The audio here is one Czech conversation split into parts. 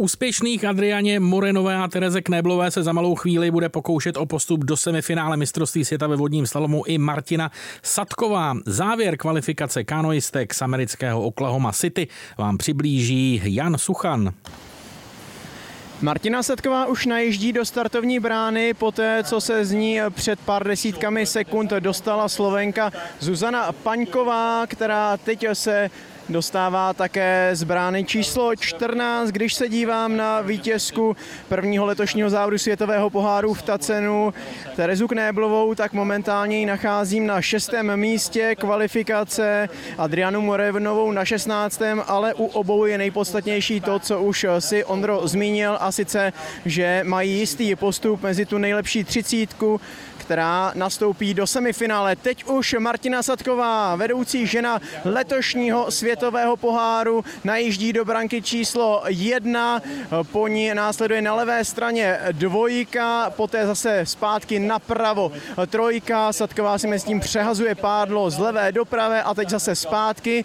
úspěšných Adrianě Morenové a Tereze Knéblové se za malou chvíli bude pokoušet o postup do semifinále mistrovství světa ve vodním slalomu i Martina Sadková. Závěr kvalifikace kanoistek z amerického Oklahoma City vám přiblíží Jan Suchan. Martina Sadková už najíždí do startovní brány poté, co se z ní před pár desítkami sekund dostala Slovenka Zuzana Paňková, která teď se dostává také z brány číslo 14. Když se dívám na vítězku prvního letošního závodu světového poháru v Tacenu Terezu Knéblovou, tak momentálně ji nacházím na 6. místě kvalifikace, Adrianu Morenovou na 16. ale u obou je nejpodstatnější to, co už si Ondro zmínil, a sice, že mají jistý postup mezi tu nejlepší 30, která nastoupí do semifinále. Teď už Martina Sadková, vedoucí žena letošního světového poháru, najíždí do branky číslo 1, po ní následuje na levé straně 2, poté zase zpátky napravo 3, Sadková si mezi tím přehazuje pádlo z levé do pravé a teď zase zpátky,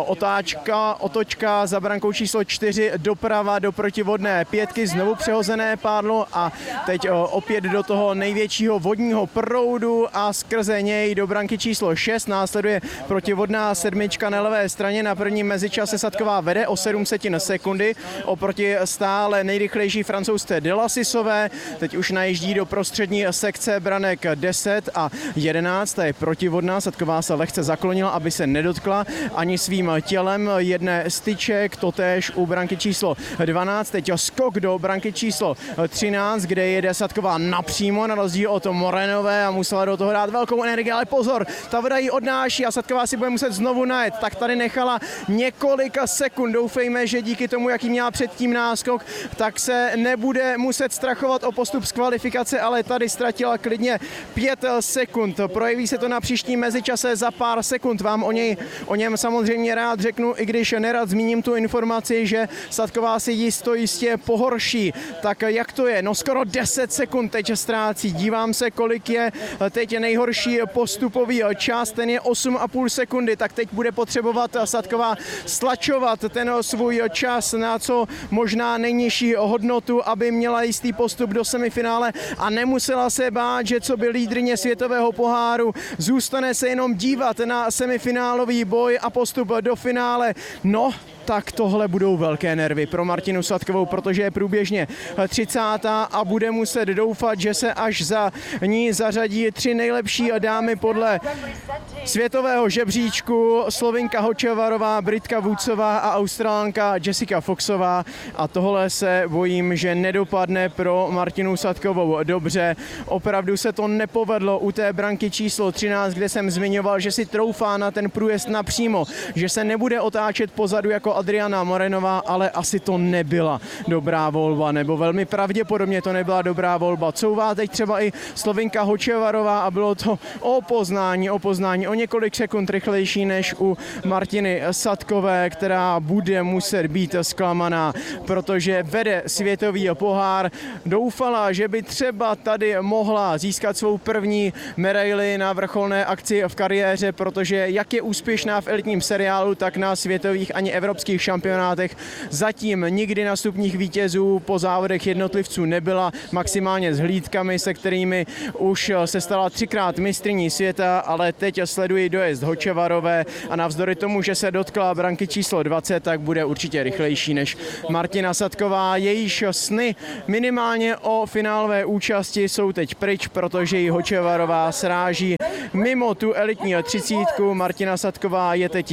otočka za brankou číslo 4 doprava do protivodné 5, znovu přehozené pádlo a teď opět do toho největšího vodního proudu a skrze něj do branky číslo 6 následuje protivodná 7 na levé straně. Na prvním mezičase Sadková vede o 700 sekundy oproti stále nejrychlejší francouzské Delasisové. Teď už najíždí do prostřední sekce branek 10 a 11. Je protivodná. Sadková se lehce zaklonila, aby se nedotkla ani svým tělem jedné z tyček, totéž u branky číslo 12. Teď skok do branky číslo 13, kde jede Sadková napřímo na rozdíl od Morenové a musela do toho dát velkou energii, ale pozor, ta voda ji odnáší a Sadková si bude muset znovu najet. Tak tady nechala několika sekund. Doufejme, že díky tomu, jaký měla předtím náskok, tak se nebude muset strachovat o postup z kvalifikace, ale tady ztratila klidně 5 sekund. Projeví se to na příštím mezičase za pár sekund. Vám o něm samozřejmě rád řeknu, i když nerad zmíním tu informaci, že Sadková si jistě pohorší. Tak jak to je? No skoro 10 sekund teď ztrácí. Dívám se, kolik je teď nejhorší postupový čas, ten je 8,5 sekundy, tak teď bude potřebovat Sadková stlačovat ten svůj čas na co možná nejnižší hodnotu, aby měla jistý postup do semifinále a nemusela se bát, že co by lídryně světového poháru zůstane se jenom dívat na semifinálový boj a postup do finále. No, tak tohle budou velké nervy pro Martinu Sadkovou, protože je průběžně 30. a bude muset doufat, že se až za ní zařadí 3 nejlepší dámy podle světového žebříčku: Slovinka Hočevarová, Britka Woodsová a Australanka Jessica Foxová. A tohle se bojím, že nedopadne pro Martinu Sadkovou dobře. Opravdu se to nepovedlo u té branky číslo 13, kde jsem zmiňoval, že si troufá na ten průjezd napřímo, že se nebude otáčet pozadu jako Adriana Morenová, ale asi to nebyla dobrá volba, nebo velmi pravděpodobně to nebyla dobrá volba. Couvá teď třeba i Slovinka Hočevarová a bylo to o poznání o několik sekund rychlejší než u Martiny Sadkové, která bude muset být zklamaná, protože vede světový pohár. Doufala, že by třeba tady mohla získat svou první medaili na vrcholné akci v kariéře, protože jak je úspěšná v elitním seriálu, tak na světových ani evropských šampionátech zatím nikdy na stupních vítězů po závodech jednotlivců nebyla, maximálně s hlídkami, se kterými už se stala 3krát mistryní světa, ale teď sledují dojezd Hočevarové a navzdory tomu, že se dotkla branky číslo 20, tak bude určitě rychlejší než Martina Sadková. Jejíž sny minimálně o finálové účasti jsou teď pryč, protože ji Hočevarová sráží mimo tu elitní 30. Martina Sadková je teď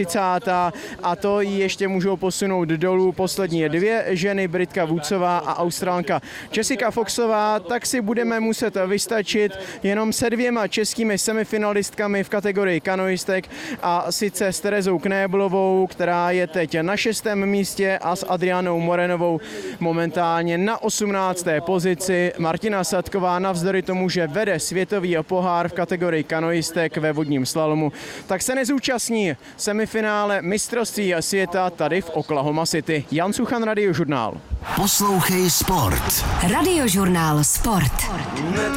31. a to ji ještě můžou posunout dolů poslední 2 ženy, Britka Woodsová a Australanka Jessica Foxová, tak si budeme muset vystačit jenom se 2 českými semifinalistkami v kategorii kanoistek, a sice s Terezou Knéblovou, která je teď na 6. místě, a s Adrianou Morenovou momentálně na 18. pozici. Martina Sadková navzdory tomu, že vede světový pohár v kategorii kanoistek ve vodním slalomu, tak se nezúčastní semifinále mistrovství světa tady v Oklahoma City. Jan Suchan, Radiožurnál. Poslouchej sport. Radiožurnál Sport.